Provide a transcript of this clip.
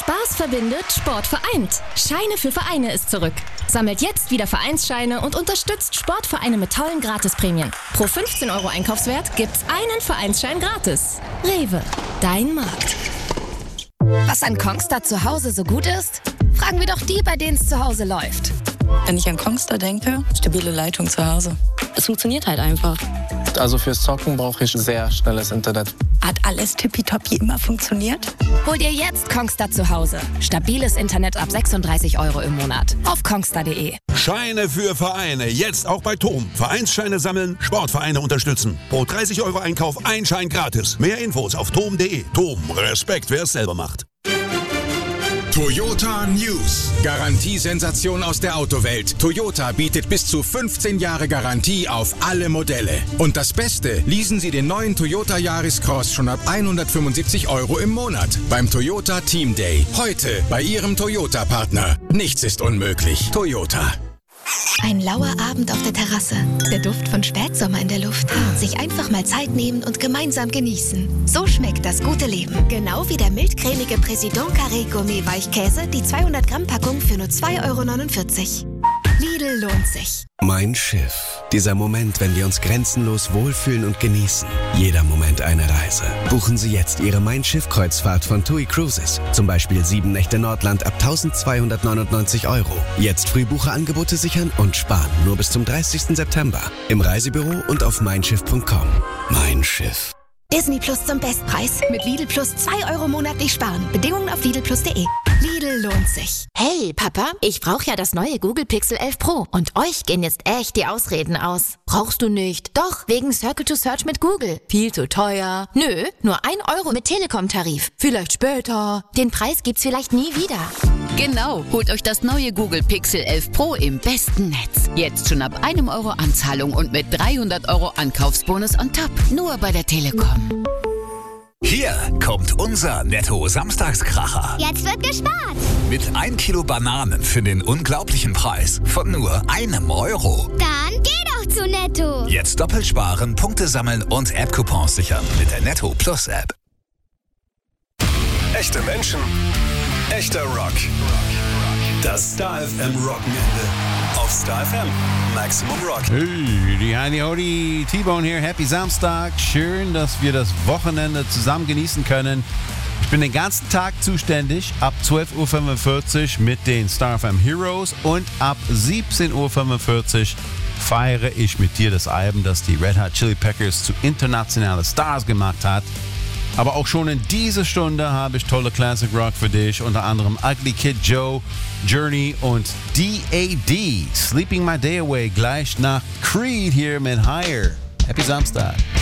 Spaß verbindet, Sport vereint. Scheine für Vereine ist zurück. Sammelt jetzt wieder Vereinsscheine und unterstützt Sportvereine mit tollen Gratisprämien. Pro 15 € Einkaufswert gibt's einen Vereinsschein gratis. Rewe, dein Markt. Was an Kongstar zu Hause so gut ist? Fragen wir doch die, bei denen es zu Hause läuft. Wenn ich an Kongstar denke, stabile Leitung zu Hause. Es funktioniert halt einfach. Also fürs Zocken brauche ich sehr schnelles Internet. Hat alles tippitoppi immer funktioniert? Hol dir jetzt Kongstar zu Hause. Stabiles Internet ab 36 € im Monat. Auf kongstar.de. Scheine für Vereine. Jetzt auch bei TOM. Vereinsscheine sammeln, Sportvereine unterstützen. Pro 30 € Einkauf ein Schein gratis. Mehr Infos auf tom.de. TOM. Respekt, wer es selber macht. Toyota News. Garantiesensation aus der Autowelt. Toyota bietet bis zu 15 Jahre Garantie auf alle Modelle. Und das Beste, leasen Sie den neuen Toyota Yaris Cross schon ab 175 € im Monat. Beim Toyota Team Day. Heute bei Ihrem Toyota-Partner. Nichts ist unmöglich. Toyota. Ein lauer Abend auf der Terrasse, der Duft von Spätsommer in der Luft. Sich einfach mal Zeit nehmen und gemeinsam genießen. So schmeckt das gute Leben. Genau wie der mildcremige Président Carré Gourmet Weichkäse, die 200 Gramm Packung für nur 2,49 €. Lidl lohnt sich. Mein Schiff. Dieser Moment, wenn wir uns grenzenlos wohlfühlen und genießen. Jeder Moment eine Reise. Buchen Sie jetzt Ihre Mein Schiff-Kreuzfahrt von TUI Cruises. Zum Beispiel 7 Nächte Nordland ab 1.299 €. Jetzt Frühbucherangebote sichern und sparen. Nur bis zum 30. September. Im Reisebüro und auf meinschiff.com. Mein Schiff. Disney Plus zum Bestpreis. Mit Lidl Plus 2 € monatlich sparen. Bedingungen auf lidlplus.de. Lidl lohnt sich. Hey, Papa, ich brauche ja das neue Google Pixel 11 Pro. Und euch gehen jetzt echt die Ausreden aus. Brauchst du nicht? Doch, wegen Circle to Search mit Google. Viel zu teuer. Nö, nur 1 € mit Telekom-Tarif. Vielleicht später. Den Preis gibt's vielleicht nie wieder. Genau, holt euch das neue Google Pixel 11 Pro im besten Netz. Jetzt schon ab 1 € Anzahlung und mit 300 € Ankaufsbonus on top. Nur bei der Telekom. Hier kommt unser Netto-Samstagskracher. Jetzt wird gespart. Mit 1 Kilo Bananen für den unglaublichen Preis von nur 1 €. Dann geh doch zu Netto. Jetzt doppelt sparen, Punkte sammeln und App-Coupons sichern mit der Netto Plus App. Echte Menschen, echter Rock. Das Star FM Rockenende. Auf Star FM Maximum Rock. Hey, die Heidi Hodi, T-Bone hier. Happy Samstag. Schön, dass wir das Wochenende zusammen genießen können. Ich bin den ganzen Tag zuständig. Ab 12.45 Uhr mit den Star FM Heroes und ab 17.45 Uhr feiere ich mit dir das Album, das die Red Hot Chili Peppers zu internationalen Stars gemacht hat. Aber auch schon in dieser Stunde habe ich tolle Classic Rock für dich, unter anderem Ugly Kid Joe, Journey und D.A.D. Sleeping My Day Away gleich nach Creed hier mit Higher. Happy Samstag.